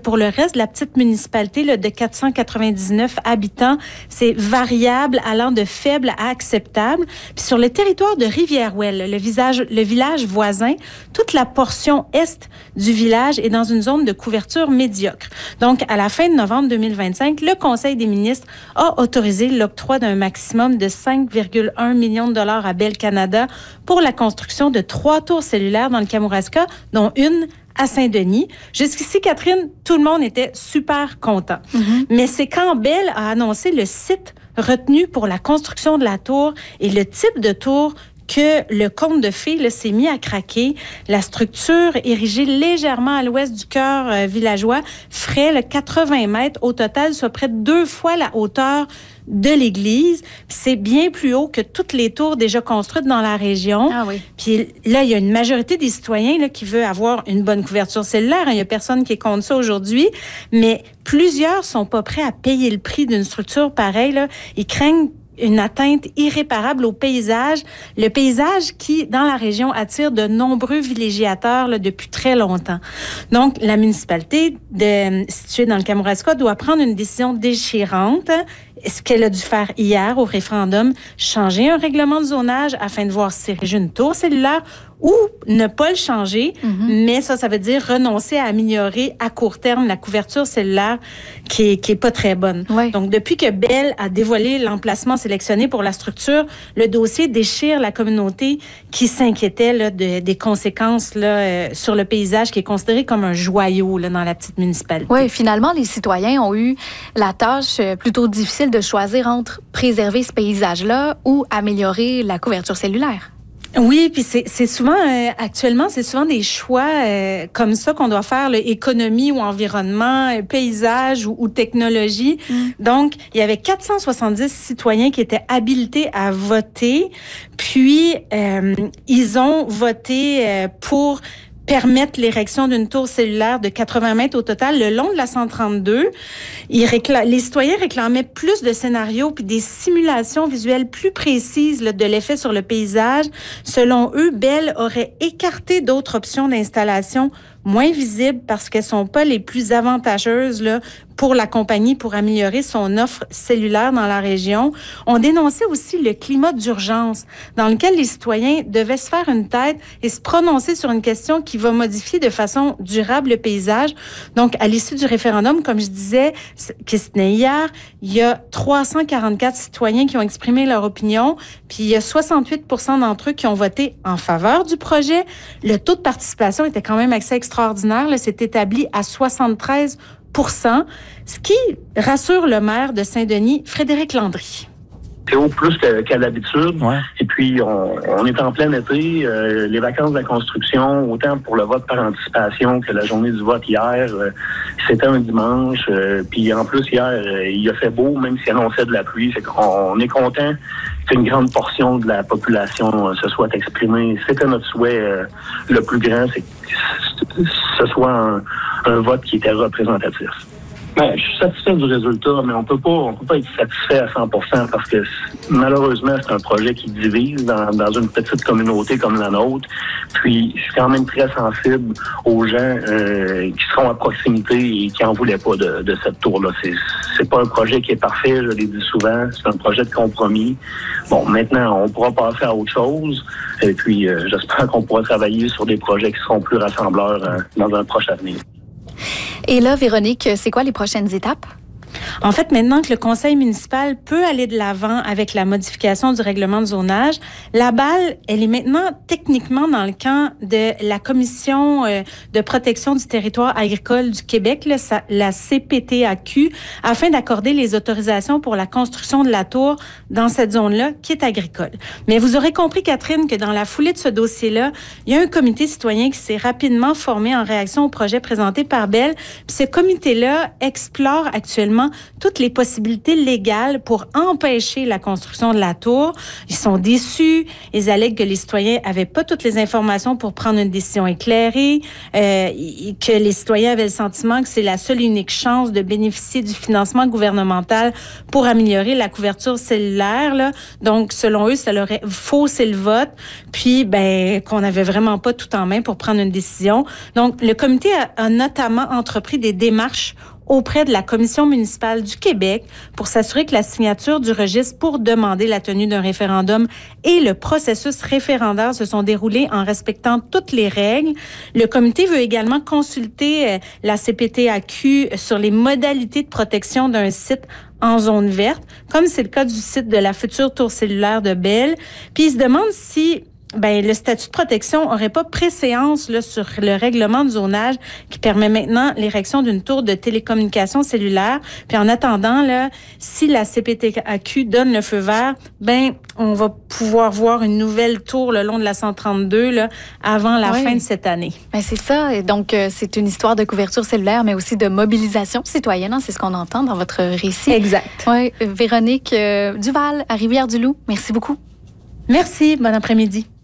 pour le reste de la petite municipalité là, de 499 habitants, c'est variable allant de faible à acceptable. Puis sur le territoire de Rivière-Ouelle, le village voisin, toute la portion est du village est dans une zone de couverture médiocre. Donc, à la fin de novembre 2025, le Conseil des ministres a autorisé l'octroi d'un maximum de 5,1 millions de dollars à Bell Canada pour la construction de 3 tours cellulaires dans le Kamouraska, dont une à Saint-Denis. Jusqu'ici, Catherine, tout le monde était super content. Mais c'est quand Bell a annoncé le site retenu pour la construction de la tour et le type de tour que le conte de fées là, s'est mis à craquer. La structure, érigée légèrement à l'ouest du cœur villageois, ferait le 80 mètres au total, soit près de 2 fois la hauteur de l'église. Puis c'est bien plus haut que toutes les tours déjà construites dans la région. Ah oui. Puis là, il y a une majorité des citoyens là, qui veut avoir une bonne couverture cellulaire. Il n'y a personne qui est contre ça aujourd'hui, mais plusieurs sont pas prêts à payer le prix d'une structure pareille. Là. Ils craignent une atteinte irréparable au paysage. Le paysage qui, dans la région, attire de nombreux villégiateurs là, depuis très longtemps. Donc, la municipalité située dans le Kamouraska doit prendre une décision déchirante. Ce qu'elle a dû faire hier au référendum, changer un règlement de zonage afin de voir s'ériger une tour cellulaire ou ne pas le changer, mais ça veut dire renoncer à améliorer à court terme la couverture cellulaire qui est pas très bonne. Oui. Donc, depuis que Bell a dévoilé l'emplacement sélectionné pour la structure, le dossier déchire la communauté qui s'inquiétait là, des conséquences là, sur le paysage qui est considéré comme un joyau là, dans la petite municipalité. Oui, finalement, les citoyens ont eu la tâche plutôt difficile de choisir entre préserver ce paysage-là ou améliorer la couverture cellulaire. Oui, puis c'est souvent, actuellement, c'est souvent des choix comme ça qu'on doit faire, là, économie ou environnement, paysage ou technologie. Donc, il y avait 470 citoyens qui étaient habilités à voter, puis ils ont voté pour permettre l'érection d'une tour cellulaire de 80 mètres au total le long de la 132. Les citoyens réclamaient plus de scénarios puis des simulations visuelles plus précises là, de l'effet sur le paysage. Selon eux, Bell aurait écarté d'autres options d'installation moins visibles parce qu'elles sont pas les plus avantageuses là, pour la compagnie pour améliorer son offre cellulaire dans la région. On dénonçait aussi le climat d'urgence dans lequel les citoyens devaient se faire une tête et se prononcer sur une question qui va modifier de façon durable le paysage. Donc, à l'issue du référendum, comme je disais, qui se tenait hier, il y a 344 citoyens qui ont exprimé leur opinion, puis il y a 68 % d'entre eux qui ont voté en faveur du projet. Le taux de participation était quand même assez extraordinaire. Là, c'est établi à 73 %, ce qui rassure le maire de Saint-Denis, Frédéric Landry. C'est haut plus qu'à l'habitude. Ouais. Et puis, on est en plein été. Les vacances de la construction, autant pour le vote par anticipation que la journée du vote hier, c'était un dimanche. Puis en plus, hier, il a fait beau, même s'il annonçait de la pluie. Fait qu'on est content qu'une grande portion de la population se soit exprimée. C'était notre souhait le plus grand, c'est que ce soit un vote qui était représentatif. Ben, je suis satisfait du résultat, mais on peut pas être satisfait à 100% parce que malheureusement, c'est un projet qui divise dans une petite communauté comme la nôtre. Puis, je suis quand même très sensible aux gens qui seront à proximité et qui en voulaient pas de cette tour-là. C'est pas un projet qui est parfait, je l'ai dit souvent. C'est un projet de compromis. Bon, maintenant, on pourra passer à autre chose. Et puis, j'espère qu'on pourra travailler sur des projets qui seront plus rassembleurs dans un proche avenir. Et là, Véronique, c'est quoi les prochaines étapes? En fait, maintenant que le conseil municipal peut aller de l'avant avec la modification du règlement de zonage, la balle, elle est maintenant techniquement dans le camp de la Commission de protection du territoire agricole du Québec, la CPTAQ, afin d'accorder les autorisations pour la construction de la tour dans cette zone-là qui est agricole. Mais vous aurez compris, Catherine, que dans la foulée de ce dossier-là, il y a un comité citoyen qui s'est rapidement formé en réaction au projet présenté par Bell. Puis ce comité-là explore actuellement toutes les possibilités légales pour empêcher la construction de la tour. Ils sont déçus. Ils allèguent que les citoyens avaient pas toutes les informations pour prendre une décision éclairée, que les citoyens avaient le sentiment que c'est la seule et unique chance de bénéficier du financement gouvernemental pour améliorer la couverture cellulaire, là. Donc, selon eux, ça leur aurait faussé le vote, puis qu'on n'avait vraiment pas tout en main pour prendre une décision. Donc, le comité a notamment entrepris des démarches auprès de la Commission municipale du Québec pour s'assurer que la signature du registre pour demander la tenue d'un référendum et le processus référendaire se sont déroulés en respectant toutes les règles. Le comité veut également consulter la CPTAQ sur les modalités de protection d'un site en zone verte, comme c'est le cas du site de la future tour cellulaire de Belle. Puis il se demande si le statut de protection n'aurait pas préséance là, sur le règlement de zonage qui permet maintenant l'érection d'une tour de télécommunication cellulaire. Puis en attendant, là, si la CPTAQ donne le feu vert, on va pouvoir voir une nouvelle tour le long de la 132 là, avant la fin de cette année. C'est ça. Et donc, c'est une histoire de couverture cellulaire, mais aussi de mobilisation citoyenne. Hein? C'est ce qu'on entend dans votre récit. Exact. Oui. Véronique Duval, à Rivière-du-Loup, merci beaucoup. Merci. Bon après-midi.